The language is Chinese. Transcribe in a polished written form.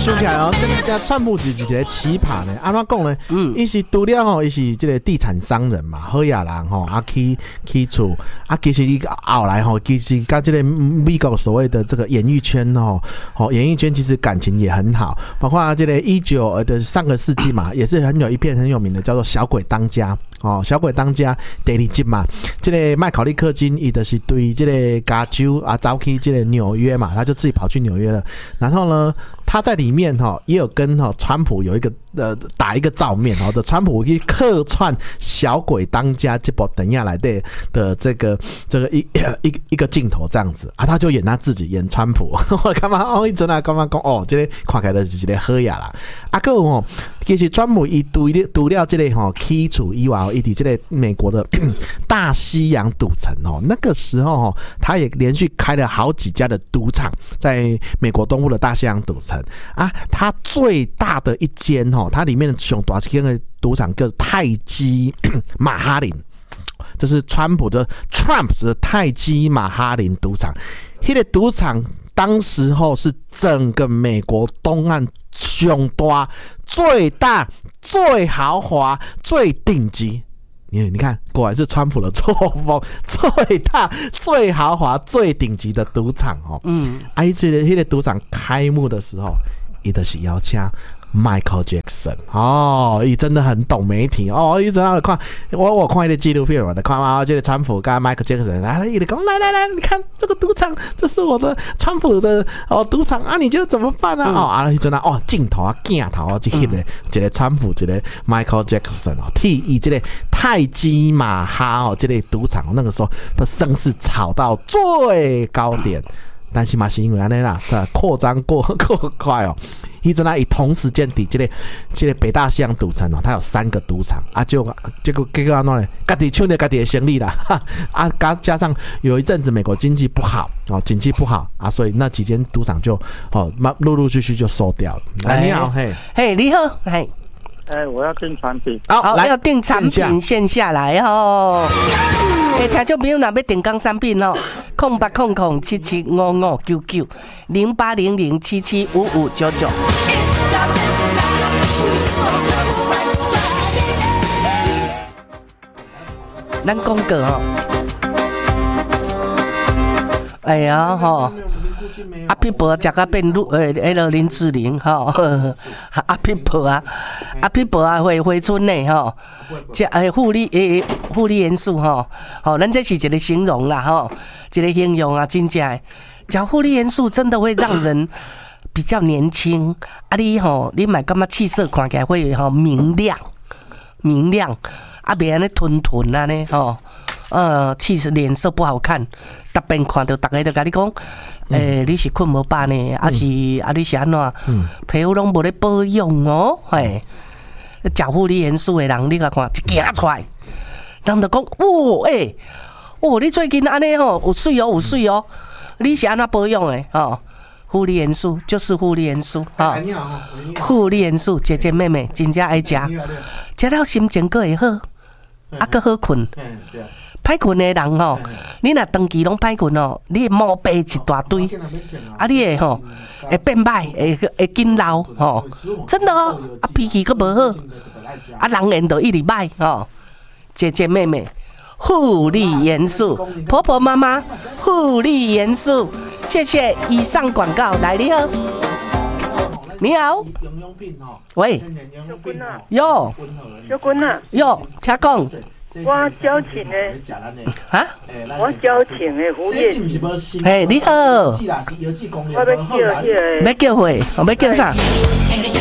想起来哦，这个川普是一个奇葩呢。安怎讲呢？伊是除了吼，伊是这个地产商人嘛，好野人吼，起厝其实伊后来吼，其实跟这个美国所谓的这个演艺圈演艺圈其实感情也很好，包括这个19的上个世纪嘛，也是一片很有名的，叫做《小鬼当家》小鬼当家第2集嘛，这个麦考利克金伊的是对这个加州走去这个纽约嘛，他就自己跑去纽约了。然后呢，他在里面也有跟川普有一个打一个照面的，川普去客串《小鬼当家》这部等下来的这个一个镜头这样子他就演他自己演川普，我感觉一阵啊，感觉讲这个看起来就是一个好呀啦。还有其实川普伊除了这个起厝以外，伊伫这个美国的大西洋赌城那个时候他也连续开了好几家的赌场，在美国东部的大西洋赌城他最大的一间它里面的最大间的赌场叫泰姬马哈林，这是川普的 Trump 的泰姬马哈林赌场。那个赌场当时候是整个美国东岸最大、最大、最豪华、最顶级。你看，果然是川普的作风，最大、最豪华、最顶级的赌场那个赌场开幕的时候，他就是邀请Michael Jackson 伊真的很懂媒体伊真的看我看一个纪录片嘛，看这个川普跟 Michael Jackson 来你看这个赌场，这是我的川普的赌场你觉得怎么办啊？真的镜头镜头就翕一个川普，一个 Michael Jackson 替以这个泰姬马哈这个赌场那个时候的声势炒到最高点。但是嘛是因为安尼啦，扩张过快迄阵伊同时间伫这个北大西洋赌城它有3个赌场结果安怎呢？家己抢着家己的生意啦加上有一阵子美国经济不好经济不好所以那几间赌场就陆陆续续就收掉了。你好， 嘿，你好，嘿。 我要订产品。 好，要订产品线下来听众朋友若要订购产品08007755990800775599。咱讲过哎呀阿皮伯食到变林志玲阿皮伯回春呢食护理元素咱这是一个形容啦一个形容真正的食护理元素真的会让人比较年轻你买感觉气色看起来会明亮别安尼吞气色脸色不好看，特别看到大家都跟你讲你是困无饱呢还是你是安怎皮肤拢无咧保养食护理元素的人你甲看一行出来人就讲你最近安尼有水你是安怎保养的护理元素就是护理元素护理元素姐姐妹妹真正爱食了心情阁会好阁好困歹困的人你若长期拢歹困你会毛病一大堆你会变歹会紧老真的脾气阁无好人缘就一直歹姐姐妹妹护理元素婆婆妈妈护理元素谢谢以上广告来你好你好喂哟小君啊哟请讲我交情的我交情的胡叶你好我要叫要叫啥